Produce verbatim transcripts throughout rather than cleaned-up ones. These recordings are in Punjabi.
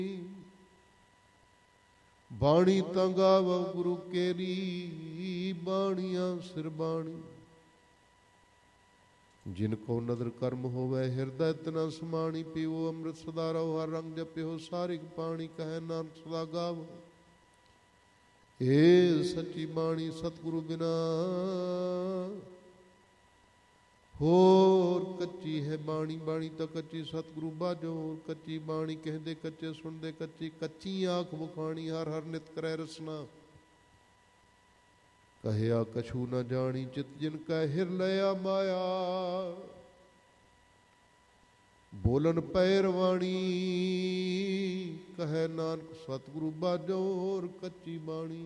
ਬਾਣੀ ਤਾਂ ਗਾਵੋ ਗੁਰੂ ਕੇਰੀ, ਬਾਣੀਆਂ ਸਿਰ ਬਾਣੀ। ਜਿਨ ਕੋ ਨਦਰ ਕਰਮ ਹੋਵੇ ਹਿਰਦੈ ਤਿਨਾ ਸਮਾਣੀ। ਪੀਓ ਅੰਮ੍ਰਿਤ ਸਦਾ ਰਹੋ ਹਰ ਰੰਗ ਜਪਿਓ ਸਾਰਿਕ ਪਾਣੀ। ਕਹੈ ਨਾਨਕ ਸਦਾ ਗਾਵੋ ਏ ਸੱਚੀ ਬਾਣੀ। ਸਤਿਗੁਰੂ ਬਿਨਾ ਹੋਰ ਕੱਚੀ ਹੈ ਬਾਣੀ। ਬਾਣੀ ਤਾਂ ਕੱਚੀ ਸਤਿਗੁਰੂ ਬਾਝੋ ਹੋਰ ਕੱਚੀ ਬਾਣੀ। ਕਹਿੰਦੇ ਕੱਚੇ ਸੁਣਦੇ ਕੱਚੀ, ਕੱਚੀ ਆਖ ਬੁਖਾਣੀ। ਹਰ ਹਰ ਨਿਤ ਕਰੈ ਰਸਨਾ ਕਹਿਆ ਕਛੂ ਨ ਜਾਣੀ। ਚਿਤ ਜਿਨ ਕੈ ਹਿਰ ਲਿਆ ਮਾਇਆ ਬੋਲਨ ਪੈਰ ਵਾਣੀ। ਕਹੈ ਨਾਨਕ ਸਤਿਗੁਰੂ ਬਾਝੋ ਹੋਰ ਕੱਚੀ ਬਾਣੀ।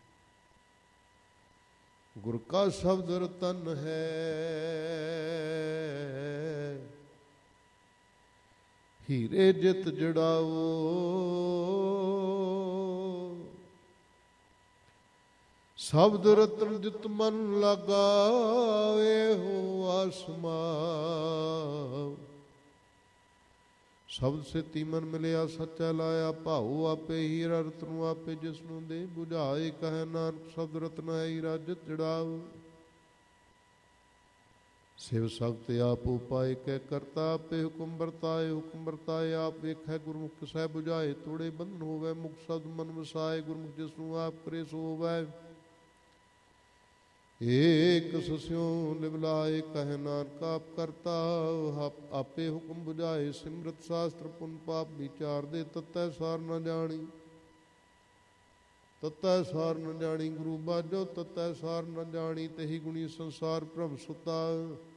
ਗੁਰ ਕਾ ਸ਼ਬਦ ਰਤਨ ਹੈ ਹੀਰੇ ਜਿਤ ਜੜਾਓ। ਸ਼ਬਦ ਰਤਨ ਜਿਤ ਮਨ ਲਾਗਾਵੇ ਹੋ ਆਸਮਾ। ਸ਼ਬਦ ਸੇਤੀ ਮਨ ਮਿਲਿਆ ਸੱਚਾ ਲਾਇਆ। ਭਾਉ ਆਪੇ ਹੀਰਾ ਰਤਨੁ ਆਪੇ ਜਿਸਨੂੰ ਦੇ ਬੁਝਾਏ। ਕਹੈ ਨਾਨਕ ਸ਼ਬਦ ਰਤਨ ਹੈ ਹੀਰਾ ਜਿਤ ਜੜਾਓ। ਸਿਵ ਸਖਤ ਆਪ ਉਪਾਏ ਕਹਿ ਕਰਤਾ ਆਪੇ ਹੁਕਮ ਵਰਤਾਏ। ਹੁਕਮ ਵਰਤਾਏ ਆਪ ਵੇਖੈ ਗੁਰਮੁਖ ਸਹਿ ਬੁਝਾਏ। ਤੋੜੇ ਬੰਧਨ ਹੋਵੇ ਮੁਖ ਸ਼ਬਦ ਮਨ ਵਸਾਏ। ਗੁਰਮੁਖ ਜਿਸਨੂੰ ਆਪ ਕਰੇ ਸੋ ਹੋਵੈ। ਏਕ ਸਸਿਉ ਲਿਵਲਾਏ। ਕਹੈ ਨਾਨਕ ਆਪ ਕਰਤਾ ਆਪੇ ਹੁਕਮ ਬੁਝਾਏ। ਸਿਮਰਤ ਸ਼ਾਸਤਰ ਪੁੰਨ ਪਾਪ ਵਿਚਾਰਦੇ ਤਤੈ ਸਾਰ ਨ ਜਾਣੀ। ਤਤੈ ਸਾਰ ਨ ਜਾਣੀ ਗੁਰੂ ਬਾਝੋ ਤਤੈ ਸਾਰ ਨ ਜਾਣੀ। ਤਹੀ ਗੁਣੀ ਸੰਸਾਰ ਪ੍ਰਭ ਸੁਤਾ